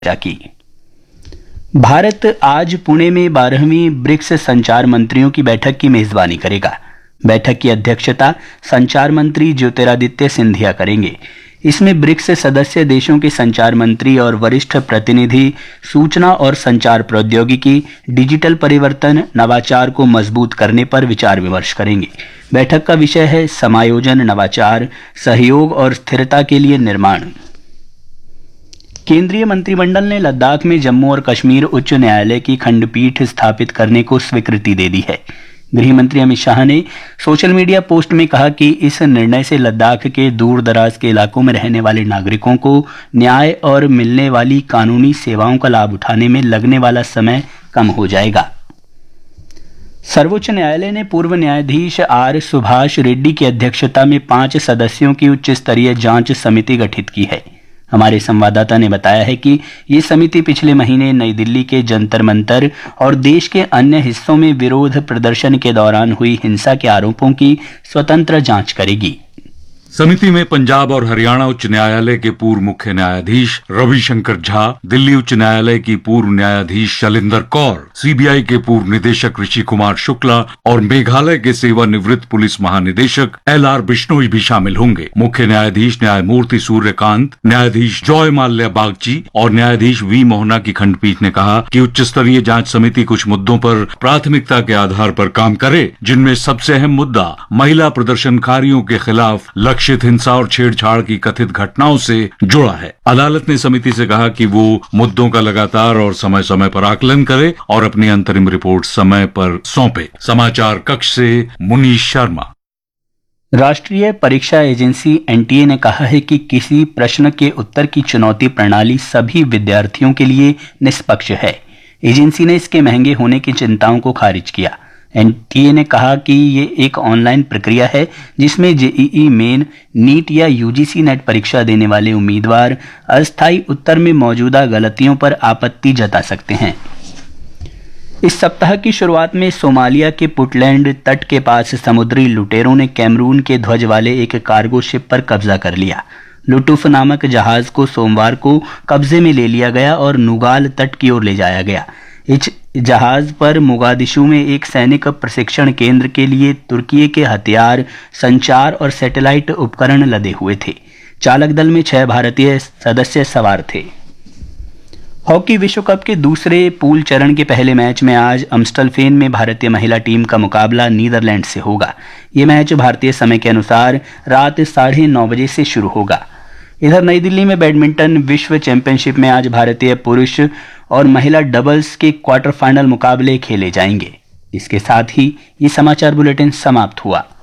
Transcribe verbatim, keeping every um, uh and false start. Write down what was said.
की। भारत आज पुणे में बारहवीं ब्रिक्स संचार मंत्रियों की बैठक की मेजबानी करेगा। बैठक की अध्यक्षता संचार मंत्री ज्योतिरादित्य सिंधिया करेंगे। इसमें ब्रिक्स सदस्य देशों के संचार मंत्री और वरिष्ठ प्रतिनिधि सूचना और संचार प्रौद्योगिकी, डिजिटल परिवर्तन, नवाचार को मजबूत करने पर विचार विमर्श करेंगे। बैठक का विषय है समायोजन, नवाचार, सहयोग और स्थिरता के लिए निर्माण। केंद्रीय मंत्रिमंडल ने लद्दाख में जम्मू और कश्मीर उच्च न्यायालय की खंडपीठ स्थापित करने को स्वीकृति दे दी है। गृह मंत्री अमित शाह ने सोशल मीडिया पोस्ट में कहा कि इस निर्णय से लद्दाख के दूर दराज के इलाकों में रहने वाले नागरिकों को न्याय और मिलने वाली कानूनी सेवाओं का लाभ उठाने में लगने वाला समय कम हो जाएगा। सर्वोच्च न्यायालय ने पूर्व न्यायाधीश आर सुभाष रेड्डी की अध्यक्षता में पांच सदस्यों की उच्च स्तरीय जांच समिति गठित की है। हमारे संवाददाता ने बताया है कि ये समिति पिछले महीने नई दिल्ली के जंतर मंतर और देश के अन्य हिस्सों में विरोध प्रदर्शन के दौरान हुई हिंसा के आरोपों की स्वतंत्र जांच करेगी। समिति में पंजाब और हरियाणा उच्च न्यायालय के पूर्व मुख्य न्यायाधीश रविशंकर झा, दिल्ली उच्च न्यायालय की पूर्व न्यायाधीश शैलेंद्र कौर, सीबीआई के पूर्व निदेशक ऋषि कुमार शुक्ला और मेघालय के सेवानिवृत्त पुलिस महानिदेशक एल आर बिश्नोई भी शामिल होंगे। मुख्य न्यायाधीश न्यायमूर्ति सूर्यकांत, न्यायाधीश जॉय माल्या बागची और न्यायाधीश वी मोहना की खंडपीठ ने कहा कि उच्च स्तरीय जांच समिति कुछ मुद्दों पर प्राथमिकता के आधार पर काम करे, जिनमें सबसे अहम मुद्दा महिला प्रदर्शनकारियों के खिलाफ लक्षित हिंसा और छेड़छाड़ की कथित घटनाओं से जुड़ा है। अदालत ने समिति से कहा कि वो मुद्दों का लगातार और समय समय पर आकलन करे और अपनी अंतरिम रिपोर्ट समय पर सौंपे। समाचार कक्ष से मुनीश शर्मा। राष्ट्रीय परीक्षा एजेंसी एन टी ए ने कहा है कि किसी प्रश्न के उत्तर की चुनौती प्रणाली सभी विद्यार्थियों के लिए निष्पक्ष है। एजेंसी ने इसके महंगे होने की चिंताओं को खारिज किया। एन टी ए ने कहा कि ये एक ऑनलाइन प्रक्रिया है जिसमें जे ई ई मेन, नीट या यू जी सी नेट परीक्षा देने वाले उम्मीदवार अस्थायी उत्तर में मौजूदा गलतियों पर आपत्ति जता सकते हैं। इस सप्ताह की शुरुआत में सोमालिया के पुंटलैंड तट के पास समुद्री लुटेरों ने कैमरून के ध्वज वाले एक कार्गो शिप पर कब्जा कर लिया। लुटुफ नामक जहाज को सोमवार को कब्जे में ले लिया गया और नुगाल तट की ओर ले जाया गया। इस जहाज पर मोगादिशु में एक सैनिक प्रशिक्षण केंद्र के लिए तुर्की के हथियार, संचार और सैटेलाइट उपकरण लदे हुए थे। चालक दल में छह भारतीय सदस्य सवार थे। हॉकी विश्व कप के दूसरे पूल चरण के पहले मैच में आज अम्स्टलफेन में भारतीय महिला टीम का मुकाबला नीदरलैंड से होगा। ये मैच भारतीय समय के अनुसार रात साढ़े नौ बजे से शुरू होगा। इधर नई दिल्ली में बैडमिंटन विश्व चैंपियनशिप में आज भारतीय पुरुष और महिला डबल्स के क्वार्टर फाइनल मुकाबले खेले जाएंगे। इसके साथ ही ये समाचार बुलेटिन समाप्त हुआ।